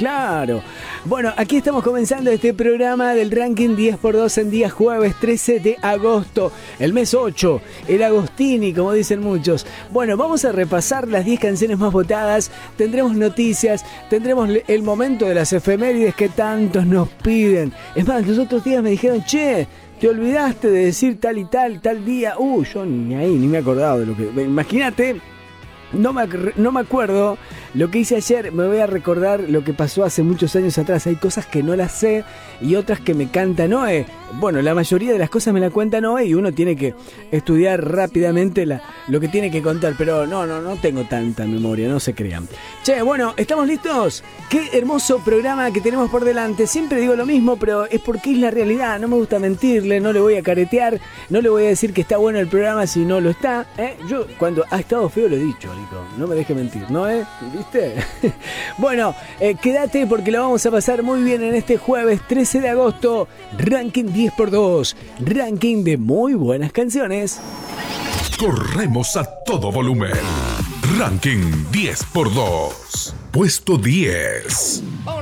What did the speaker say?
claro. Bueno, aquí estamos comenzando este programa del ranking 10x2 en día jueves 13 de agosto, el mes 8, el Agostini, como dicen muchos. Bueno, vamos a repasar las 10 canciones más votadas, tendremos noticias, tendremos el momento de las efemérides que tantos nos piden. Es más, los otros días me dijeron, che, te olvidaste de decir tal y tal día. Yo ni me acordaba de lo que... Imagínate, no me acuerdo lo que hice ayer, me voy a recordar lo que pasó hace muchos años atrás. Hay cosas que no las sé y otras que me canta Noé. Bueno, la mayoría de las cosas me la cuenta Noé y uno tiene que estudiar rápidamente lo que tiene que contar. Pero no tengo tanta memoria, no se crean. Che, bueno, ¿estamos listos? Qué hermoso programa que tenemos por delante. Siempre digo lo mismo, pero es porque es la realidad. No me gusta mentirle, no le voy a caretear, no le voy a decir que está bueno el programa si no lo está. Yo cuando ha estado feo lo he dicho, Nico. No me deje mentir, ¿no? ¿Viste? Bueno, quédate porque lo vamos a pasar muy bien en este jueves 13 de agosto. Ranking 10x2. Ranking de muy buenas canciones. Corremos a todo volumen. Ranking 10x2. Puesto 10.